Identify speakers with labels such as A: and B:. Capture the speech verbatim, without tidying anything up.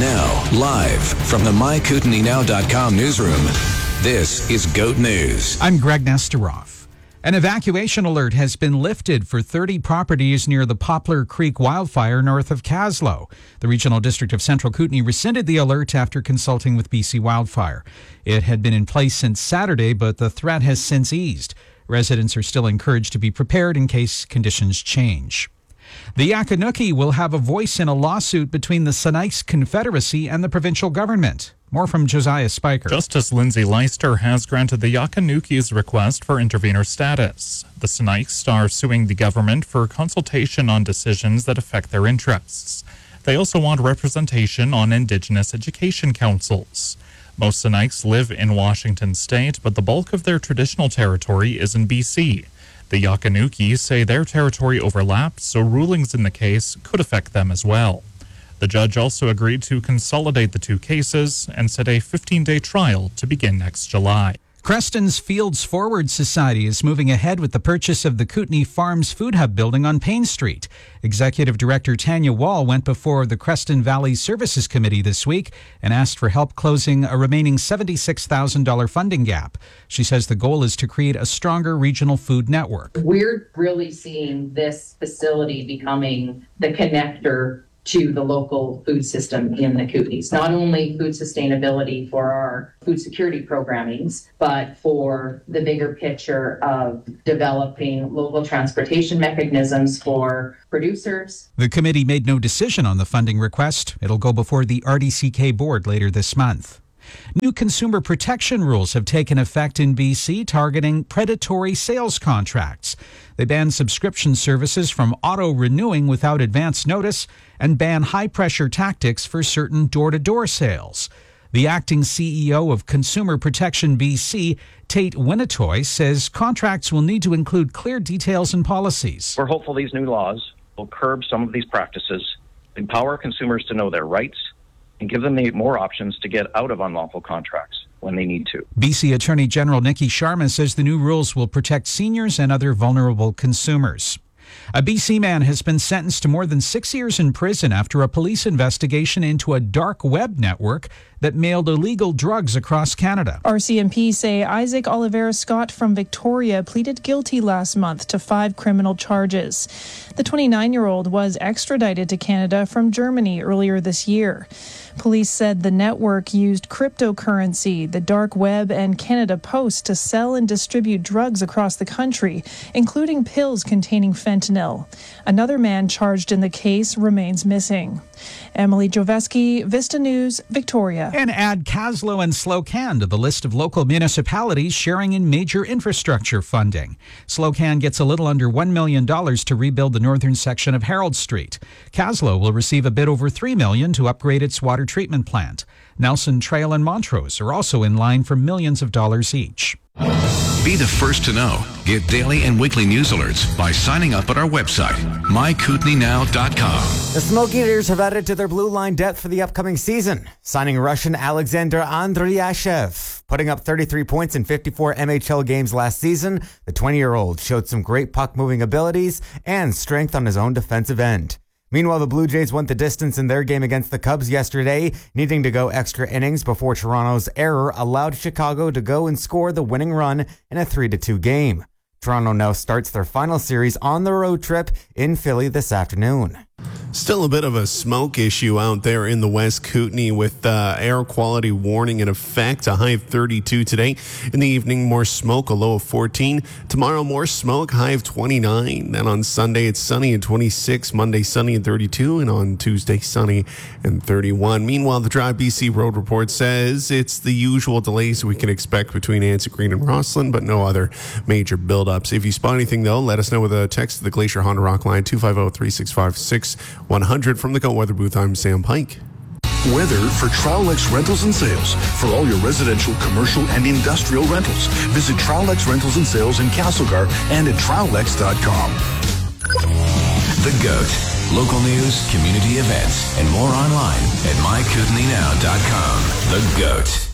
A: Now, live from the my kootenai now dot com newsroom, this is GOAT News.
B: I'm Greg Nesteroff. An evacuation alert has been lifted for thirty properties near the Poplar Creek wildfire north of Kaslo. The Regional District of Central Kootenai rescinded the alert after consulting with B C Wildfire. It had been in place since Saturday, but the threat has since eased. Residents are still encouraged to be prepared in case conditions change. The Yakanuki will have a voice in a lawsuit between the Sinixt Confederacy and the provincial government. More from Josiah Spiker.
C: Justice Lindsay Leister has granted the Yakanuki's request for intervenor status. The Sinixt are suing the government for consultation on decisions that affect their interests. They also want representation on Indigenous education councils. Most Sinixt live in Washington state, but the bulk of their traditional territory is in B C. The Yakanuki say their territory overlaps, so rulings in the case could affect them as well. The judge also agreed to consolidate the two cases and set a fifteen-day trial to begin next July.
B: Creston's Fields Forward Society is moving ahead with the purchase of the Kootenai Farms Food Hub building on Payne Street. Executive Director Tanya Wall went before the Creston Valley Services Committee this week and asked for help closing a remaining seventy-six thousand dollars funding gap. She says the goal is to create a stronger regional food network.
D: We're really seeing this facility becoming the connector to the local food system in the Kootenays. Not only food sustainability for our food security programmings, but for the bigger picture of developing local transportation mechanisms for producers.
B: The committee made no decision on the funding request. It'll go before the R D C K board later this month. New consumer protection rules have taken effect in B C, targeting predatory sales contracts. They ban subscription services from auto-renewing without advance notice and ban high-pressure tactics for certain door-to-door sales. The acting C E O of Consumer Protection B C, Tate Winnetoy, says contracts will need to include clear details and policies.
E: We're hopeful these new laws will curb some of these practices, empower consumers to know their rights, and give them the more options to get out of unlawful contracts when they need to.
B: B C Attorney General Nikki Sharma says the new rules will protect seniors and other vulnerable consumers. A B C man has been sentenced to more than six years in prison after a police investigation into a dark web network that mailed illegal drugs across Canada.
F: R C M P say Isaac Oliveira Scott from Victoria pleaded guilty last month to five criminal charges. The twenty-nine-year-old was extradited to Canada from Germany earlier this year. Police said the network used cryptocurrency, the dark web, and Canada Post to sell and distribute drugs across the country, including pills containing fentanyl. Another man charged in the case remains missing. Emily Joveski, Vista News, Victoria.
B: And add Kaslo and Slocan to the list of local municipalities sharing in major infrastructure funding. Slocan gets a little under one million dollars to rebuild the northern section of Harold Street. Kaslo will receive a bit over three million dollars to upgrade its water treatment plant. Nelson Trail and Montrose are also in line for millions of dollars each.
A: Be the first to know. Get daily and weekly news alerts by signing up at our website, my kootenai now dot com.
G: The Smoke Eaters have added to their blue line depth for the upcoming season, signing Russian Alexander Andriashev. Putting up thirty-three points in fifty-four M H L games last season, the twenty-year-old showed some great puck-moving abilities and strength on his own defensive end. Meanwhile, the Blue Jays went the distance in their game against the Cubs yesterday, needing to go extra innings before Toronto's error allowed Chicago to go and score the winning run in a three to two game. Toronto now starts their final series on the road trip in Philly this afternoon.
H: Still a bit of a smoke issue out there in the West Kootenai with uh, air quality warning in effect. A high of thirty-two today. In the evening, more smoke, a low of fourteen. Tomorrow, more smoke, high of twenty-nine. Then on Sunday, it's sunny and twenty-six. Monday, sunny and thirty-two. And on Tuesday, sunny and thirty-one. Meanwhile, the Drive B C Road Report says it's the usual delays we can expect between Anza Green and Rosslyn, but no other major buildups. If you spot anything, though, let us know with a text to the Glacier Honda Rock line, two five zero, three six five, six one zero zero. From the GOAT Weather Booth, I'm Sam Pike.
I: Weather for Trowlex Rentals and Sales. For all your residential, commercial, and industrial rentals, visit Trowlex Rentals and Sales in Castlegar and at trowlex dot com.
A: The GOAT. Local news, community events, and more online at my kootenai now dot com. The GOAT.